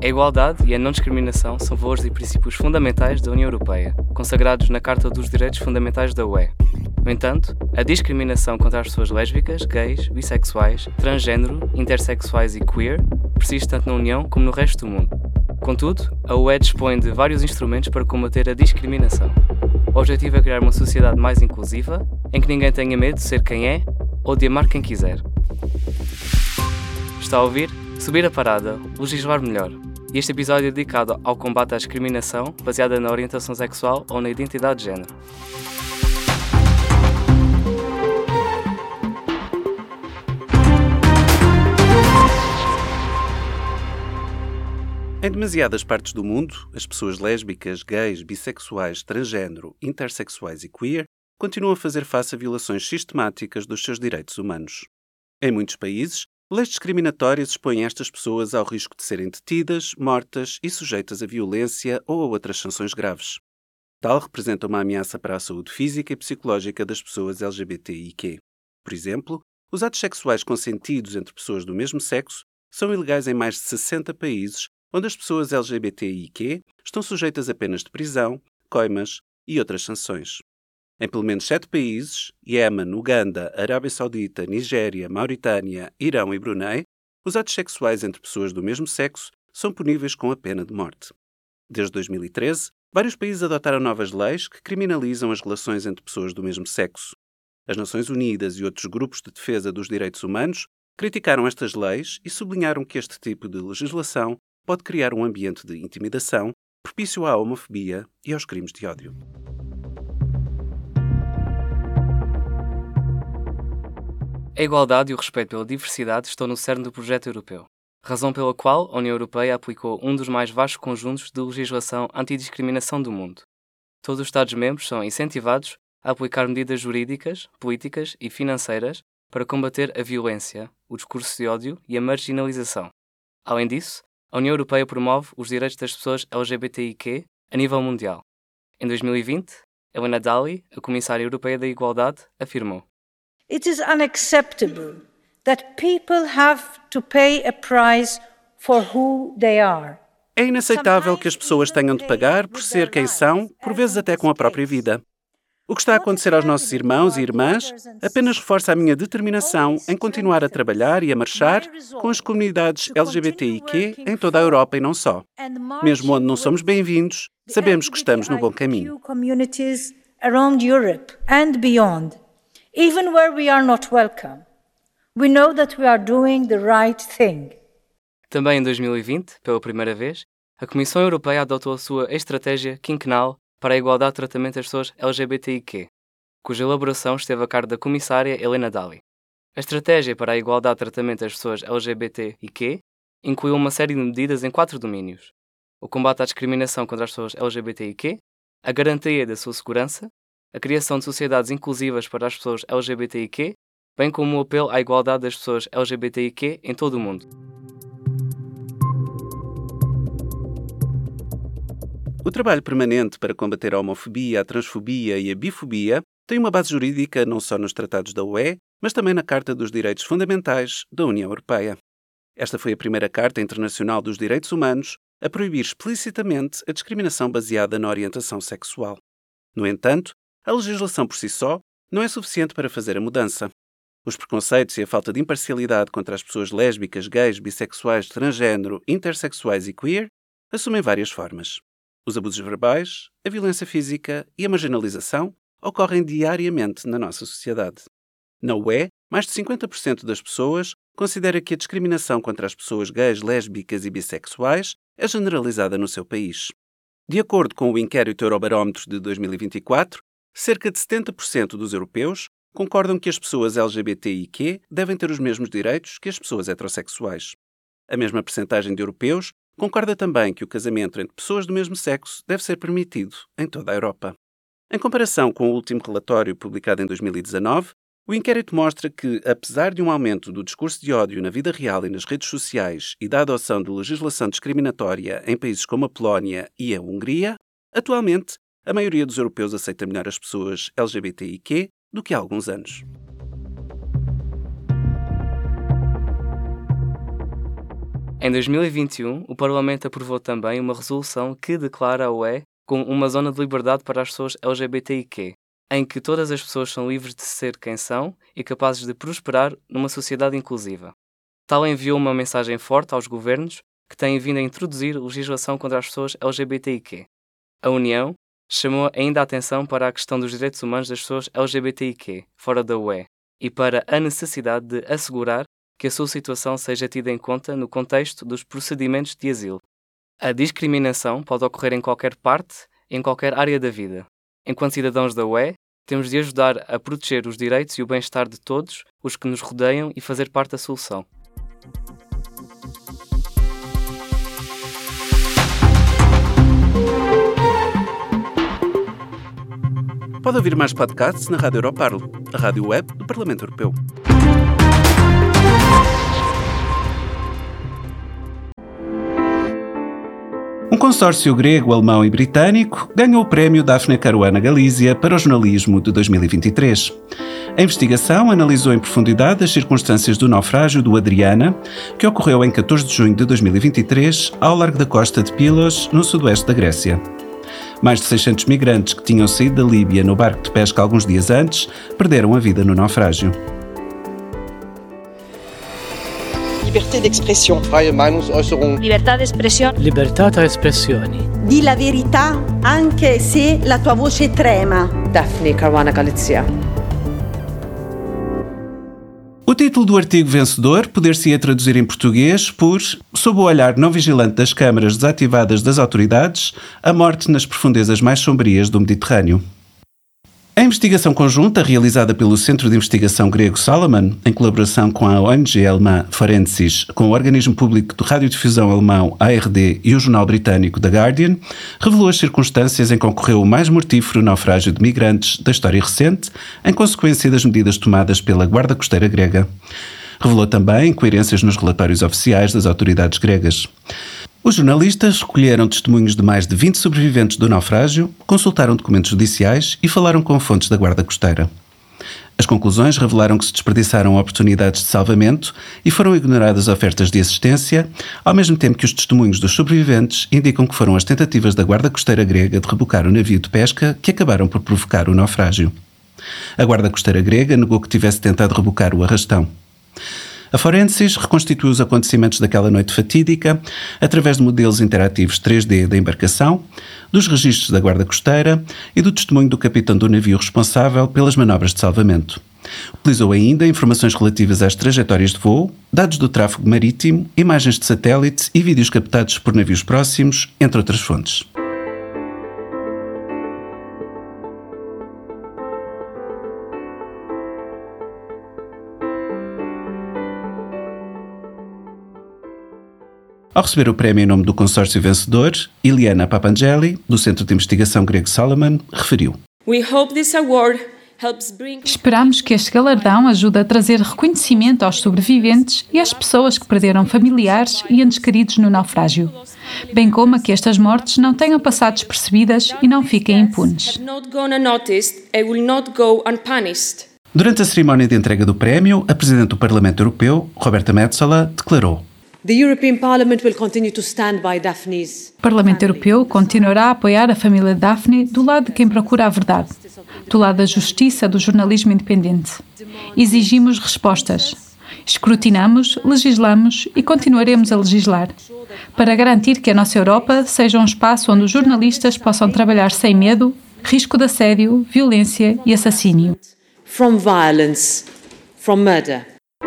A igualdade e a não-discriminação são valores e princípios fundamentais da União Europeia, consagrados na Carta dos Direitos Fundamentais da UE. No entanto, a discriminação contra as pessoas lésbicas, gays, bissexuais, transgênero, intersexuais e queer persiste tanto na União como no resto do mundo. Contudo, a UE dispõe de vários instrumentos para combater a discriminação. O objetivo é criar uma sociedade mais inclusiva, em que ninguém tenha medo de ser quem é ou de amar quem quiser. Está a ouvir? Subir a parada, legislar melhor. E este episódio é dedicado ao combate à discriminação baseada na orientação sexual ou na identidade de género. Em demasiadas partes do mundo, as pessoas lésbicas, gays, bissexuais, transgênero, intersexuais e queer continuam a fazer face a violações sistemáticas dos seus direitos humanos. Em muitos países, leis discriminatórias expõem estas pessoas ao risco de serem detidas, mortas e sujeitas a violência ou a outras sanções graves. Tal representa uma ameaça para a saúde física e psicológica das pessoas LGBTIQ. Por exemplo, os atos sexuais consentidos entre pessoas do mesmo sexo são ilegais em mais de 60 países, onde as pessoas LGBTIQ estão sujeitas a penas de prisão, coimas e outras sanções. Em pelo menos 7 países, Iémen, Uganda, Arábia Saudita, Nigéria, Mauritânia, Irão e Brunei, os atos sexuais entre pessoas do mesmo sexo são puníveis com a pena de morte. Desde 2013, vários países adotaram novas leis que criminalizam as relações entre pessoas do mesmo sexo. As Nações Unidas e outros grupos de defesa dos direitos humanos criticaram estas leis e sublinharam que este tipo de legislação pode criar um ambiente de intimidação propício à homofobia e aos crimes de ódio. A igualdade e o respeito pela diversidade estão no cerne do projeto europeu, razão pela qual a União Europeia aplicou um dos mais vastos conjuntos de legislação antidiscriminação do mundo. Todos os Estados-membros são incentivados a aplicar medidas jurídicas, políticas e financeiras para combater a violência, o discurso de ódio e a marginalização. Além disso, a União Europeia promove os direitos das pessoas LGBTIQ a nível mundial. Em 2020, Helena Dalli, a Comissária Europeia da Igualdade, afirmou: It is unacceptable that people have to pay a price for who they are. É inaceitável que as pessoas tenham de pagar por ser quem são, por vezes até com a própria vida. O que está a acontecer aos nossos irmãos e irmãs apenas reforça a minha determinação em continuar a trabalhar e a marchar com as comunidades LGBTIQ em toda a Europa e não só. Mesmo onde não somos bem-vindos, sabemos que estamos no bom caminho. Even where we are not welcome, we know that we are doing the right thing. Também em 2020, pela primeira vez, a Comissão Europeia adotou a sua estratégia quinquenal para a igualdade de tratamento das pessoas LGBTIQ, cuja elaboração esteve a cargo da Comissária Helena Dalli. A estratégia para a igualdade de tratamento das pessoas LGBTIQ incluiu uma série de medidas em 4 domínios: o combate à discriminação contra as pessoas LGBTIQ, a garantia da sua segurança, a criação de sociedades inclusivas para as pessoas LGBTIQ, bem como o apelo à igualdade das pessoas LGBTIQ em todo o mundo. O trabalho permanente para combater a homofobia, a transfobia e a bifobia tem uma base jurídica não só nos tratados da UE, mas também na Carta dos Direitos Fundamentais da União Europeia. Esta foi a primeira Carta Internacional dos Direitos Humanos a proibir explicitamente a discriminação baseada na orientação sexual. No entanto, a legislação por si só não é suficiente para fazer a mudança. Os preconceitos e a falta de imparcialidade contra as pessoas lésbicas, gays, bissexuais, transgênero, intersexuais e queer assumem várias formas. Os abusos verbais, a violência física e a marginalização ocorrem diariamente na nossa sociedade. Na UE, mais de 50% das pessoas considera que a discriminação contra as pessoas gays, lésbicas e bissexuais é generalizada no seu país. De acordo com o inquérito Eurobarómetro de 2024, cerca de 70% dos europeus concordam que as pessoas LGBTIQ devem ter os mesmos direitos que as pessoas heterossexuais. A mesma percentagem de europeus concorda também que o casamento entre pessoas do mesmo sexo deve ser permitido em toda a Europa. Em comparação com o último relatório publicado em 2019, o inquérito mostra que, apesar de um aumento do discurso de ódio na vida real e nas redes sociais e da adoção de legislação discriminatória em países como a Polónia e a Hungria, atualmente a maioria dos europeus aceita melhor as pessoas LGBTIQ do que há alguns anos. Em 2021, o Parlamento aprovou também uma resolução que declara a UE como uma zona de liberdade para as pessoas LGBTIQ, em que todas as pessoas são livres de ser quem são e capazes de prosperar numa sociedade inclusiva. Tal enviou uma mensagem forte aos governos que têm vindo a introduzir legislação contra as pessoas LGBTIQ. A União chamou ainda a atenção para a questão dos direitos humanos das pessoas LGBTIQ fora da UE e para a necessidade de assegurar que a sua situação seja tida em conta no contexto dos procedimentos de asilo. A discriminação pode ocorrer em qualquer parte, em qualquer área da vida. Enquanto cidadãos da UE, temos de ajudar a proteger os direitos e o bem-estar de todos os que nos rodeiam e fazer parte da solução. Pode ouvir mais podcasts na Rádio Europarlo, a rádio web do Parlamento Europeu. Um consórcio grego, alemão e britânico ganhou o prémio Daphne Caruana Galizia para o jornalismo de 2023. A investigação analisou em profundidade as circunstâncias do naufrágio do Adriana, que ocorreu em 14 de junho de 2023, ao largo da costa de Pylos, no sudoeste da Grécia. Mais de 600 migrantes que tinham saído da Líbia no barco de pesca alguns dias antes perderam a vida no naufrágio. Libertà d'espressione. Freie Meinungsäußerung. Libertà d'espressione. Libertà d'espressione. Di la verità anche se la tua voce trema. Daphne Caruana Galizia. O título do artigo vencedor poder-se-ia traduzir em português por "Sob o olhar não vigilante das câmaras desativadas das autoridades, a morte nas profundezas mais sombrias do Mediterrâneo". A investigação conjunta, realizada pelo Centro de Investigação Grego Salomon, em colaboração com a ONG alemã Forensis, com o organismo público de radiodifusão alemão ARD e o jornal britânico The Guardian, revelou as circunstâncias em que ocorreu o mais mortífero naufrágio de migrantes da história recente, em consequência das medidas tomadas pela Guarda Costeira grega. Revelou também incoerências nos relatórios oficiais das autoridades gregas. Os jornalistas recolheram testemunhos de mais de 20 sobreviventes do naufrágio, consultaram documentos judiciais e falaram com fontes da Guarda Costeira. As conclusões revelaram que se desperdiçaram oportunidades de salvamento e foram ignoradas ofertas de assistência, ao mesmo tempo que os testemunhos dos sobreviventes indicam que foram as tentativas da Guarda Costeira grega de rebocar o navio de pesca que acabaram por provocar o naufrágio. A Guarda Costeira grega negou que tivesse tentado rebocar o arrastão. A Forensis reconstituiu os acontecimentos daquela noite fatídica através de modelos interativos 3D da embarcação, dos registros da Guarda Costeira e do testemunho do capitão do navio responsável pelas manobras de salvamento. Utilizou ainda informações relativas às trajetórias de voo, dados do tráfego marítimo, imagens de satélite e vídeos captados por navios próximos, entre outras fontes. Ao receber o prémio em nome do consórcio vencedor, Iliana Papangeli, do Centro de Investigação Grego Salomon, referiu: Esperamos que este galardão ajude a trazer reconhecimento aos sobreviventes e às pessoas que perderam familiares e entes queridos no naufrágio, bem como a que estas mortes não tenham passado despercebidas e não fiquem impunes. Durante a cerimónia de entrega do prémio, a Presidente do Parlamento Europeu, Roberta Metsola, declarou: O Parlamento Europeu continuará a apoiar a família Daphne do lado de quem procura a verdade, do lado da justiça, do jornalismo independente. Exigimos respostas. Escrutinamos, legislamos e continuaremos a legislar, para garantir que a nossa Europa seja um espaço onde os jornalistas possam trabalhar sem medo, risco de assédio, violência e assassínio. From violence, from murder.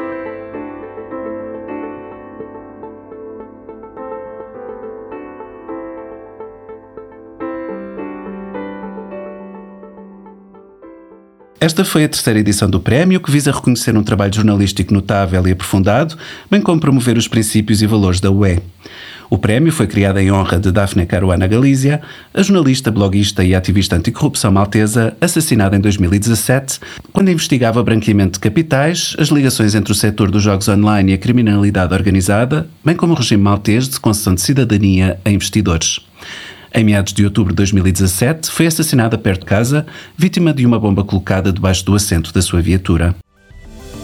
Esta foi a terceira edição do prémio, que visa reconhecer um trabalho jornalístico notável e aprofundado, bem como promover os princípios e valores da UE. O prémio foi criado em honra de Daphne Caruana Galizia, a jornalista, bloguista e ativista anticorrupção maltesa, assassinada em 2017, quando investigava o branqueamento de capitais, as ligações entre o setor dos jogos online e a criminalidade organizada, bem como o regime maltês de concessão de cidadania a investidores. Em meados de outubro de 2017, foi assassinada perto de casa, vítima de uma bomba colocada debaixo do assento da sua viatura.